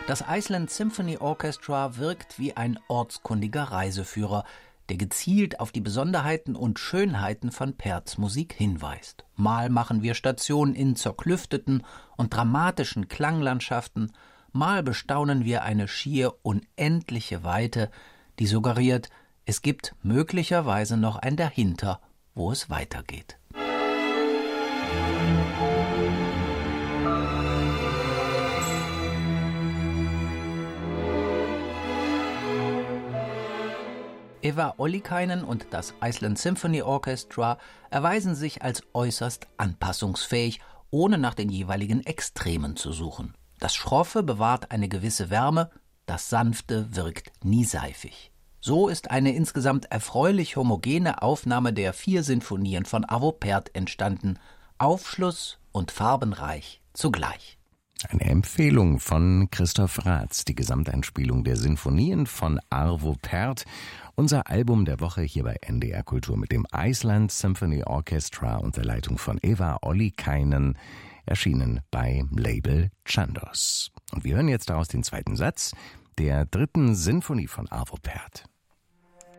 Das Iceland Symphony Orchestra wirkt wie ein ortskundiger Reiseführer, der gezielt auf die Besonderheiten und Schönheiten von Perths Musik hinweist. Mal machen wir Station in zerklüfteten und dramatischen Klanglandschaften, mal bestaunen wir eine schier unendliche Weite, die suggeriert, es gibt möglicherweise noch ein Dahinter, wo es weitergeht. Eva Ollikainen und das Iceland Symphony Orchestra erweisen sich als äußerst anpassungsfähig, ohne nach den jeweiligen Extremen zu suchen. Das Schroffe bewahrt eine gewisse Wärme, das Sanfte wirkt nie seifig. So ist eine insgesamt erfreulich homogene Aufnahme der 4 Sinfonien von Arvo Pärt entstanden, Aufschluss und farbenreich zugleich. Eine Empfehlung von Christoph Raths, die Gesamteinspielung der Sinfonien von Arvo Pärt. Unser Album der Woche hier bei NDR Kultur mit dem Iceland Symphony Orchestra unter Leitung von Eva Ollikainen, erschienen bei Label Chandos. Und wir hören jetzt daraus den zweiten Satz der 3. Sinfonie von Arvo Pärt.